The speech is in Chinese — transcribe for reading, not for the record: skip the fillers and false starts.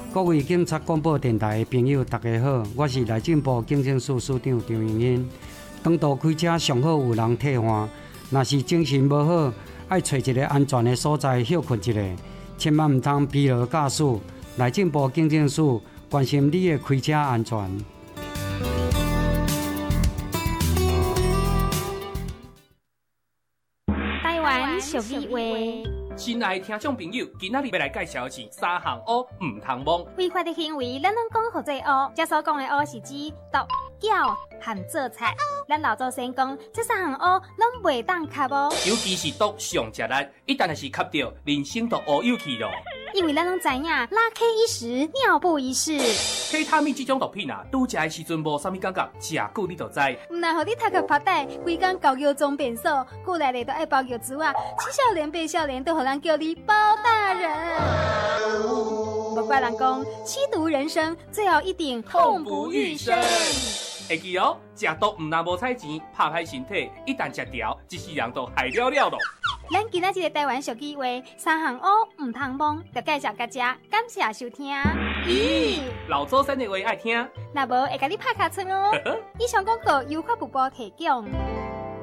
各位警察广播电台的朋友，大家好，我是内政部警政署署长张荣英。长途开车上好有人替换，若是精神无好，爱找一个安全的所在休困一下，千万唔通疲劳驾驶。内政部警政署关心你的开车安全。 台湾俗语话。 亲爱的听众朋友，今仔日要来介绍的是三项乌唔通摸。 违法的行为，咱拢讲好做乌。这所讲的乌是指毒、搅和做菜。咱老祖先讲，这三项乌拢袂当吸哦。 尤其是毒上食力，一旦是吸到，人生都乌有去咯。 因为咱拢知影，拉 K 一时，尿布一世。 K 他命这种毒品啊，拄食的时阵无啥物感觉，食久你就知。 唔然互你读个拍带，规工搞药装变数，过来咧都爱包药珠啊，7少年8少年都互人叫你包大人。不怪人讲，吸毒人生最后一定痛不欲生。 会记哦，食毒唔但无彩钱，拍歹身体，一旦食掉，一世人都害了了咯。 咱今仔日的台湾俗语话，三项乌唔通摸，就介绍大家，感谢收听。 咦，老祖先的话爱听， 若无会甲你拍卡村哦。以上广告由法务部提供。